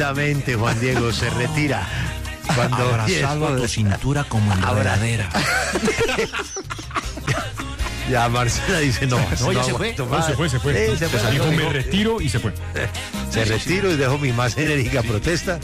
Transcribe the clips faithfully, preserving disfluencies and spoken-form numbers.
Lentamente, Juan Diego se retira. Cuando abrazado a tu cintura como enredadera. Ya Marcela dice no, no, ya se fue. No, se fue, se fue. Sí, se fue. Dijo, me retiro y se fue. Se retiro y dejo mi más enérgica protesta.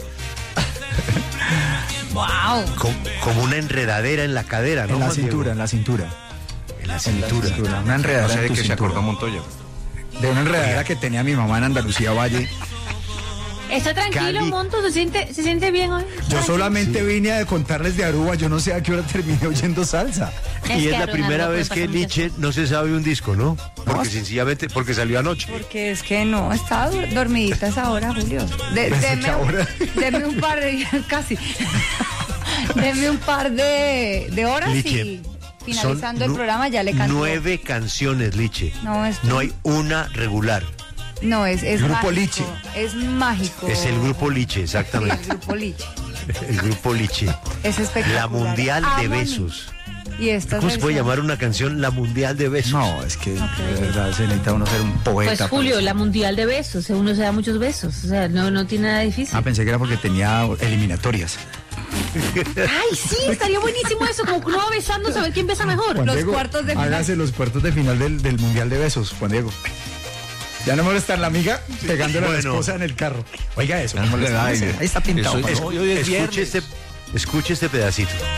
Wow. Como, como una enredadera en la cadera, ¿no? En la Juan Diego? cintura, en la cintura. En la cintura. cintura, Una enredadera No sé en de tu qué se cintura. acordó Montoya. De una enredadera que tenía mi mamá en Andalucía Valle. ¿Está tranquilo, Cali. Monto? ¿Se siente, ¿Se siente bien hoy? Yo solamente vine a contarles de Aruba, yo no sé a qué hora terminé oyendo salsa. Y es que la Aaron, primera algo vez puede que pasar muchas Liche no se sabe un disco, ¿no? Porque No. sencillamente, porque salió anoche. Porque es que no, estaba dur- dormidita a esa hora, Julio. De, ¿Desde deme, qué hora? deme un par de casi. Deme un par de, de horas Liche, y finalizando son el nu- programa ya le canto. Nueve canciones, Liche. No, es- No hay una regular. No, es, es Grupo mágico. Liche. Es mágico. Es el grupo Liche, Sí, exactamente. el grupo Liche. El grupo Liche. Es espectacular. La Mundial de Amo a mí. Besos. Y esta ¿Cómo se puede versión- llamar una canción La Mundial de Besos? No, es que de verdad se necesita uno ser un poeta. Pues Julio, para la eso. mundial de besos, uno se da muchos besos, o sea, no, no tiene nada difícil. Ah, pensé que era porque tenía eliminatorias. Ay, sí, estaría buenísimo eso, como que uno va besando, saber quién besa mejor. Juan Los Diego, cuartos de final. Hágase los cuartos de final del, del Mundial de Besos, Juan Diego. Ya no molesta la amiga pegándole a la Bueno. esposa en el carro. Oiga eso. Ya no molesta. Ahí está pintado. Eso- Juan. es- hoy es escuche, viernes. este, escuche este pedacito.